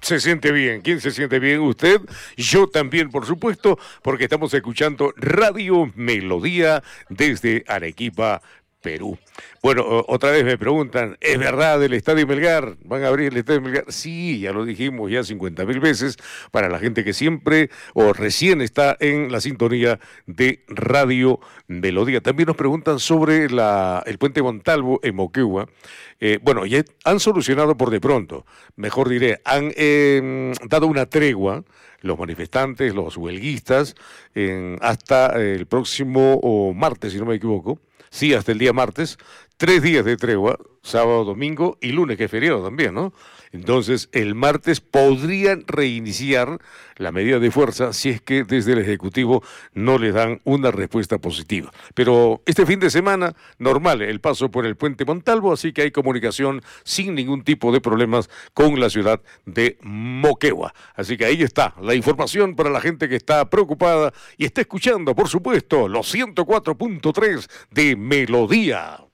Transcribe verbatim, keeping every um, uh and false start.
Se siente bien. ¿Quién se siente bien? Usted. Yo también, por supuesto, porque estamos escuchando Radio Melodía desde Arequipa, Perú. Bueno, otra vez me preguntan, ¿es verdad el Estadio Melgar? ¿Van a abrir el Estadio Melgar? Sí, ya lo dijimos ya cincuenta mil veces para la gente que siempre o recién está en la sintonía de Radio Melodía. También nos preguntan sobre la, el puente Montalvo en Moquegua. Eh, bueno, ya han solucionado por de pronto, mejor diré, han eh, dado una tregua los manifestantes, los huelguistas, en, hasta el próximo oh, martes, si no me equivoco. Sí, hasta el día martes, tres días de tregua, sábado, domingo y lunes, que es feriado también, ¿no? Entonces, el martes podrían reiniciar la medida de fuerza si es que desde el Ejecutivo no les dan una respuesta positiva. Pero este fin de semana, normal, el paso por el puente Montalvo, así que hay comunicación sin ningún tipo de problemas con la ciudad de Moquegua. Así que ahí está la información para la gente que está preocupada y está escuchando, por supuesto, los ciento cuatro punto tres de Melodía.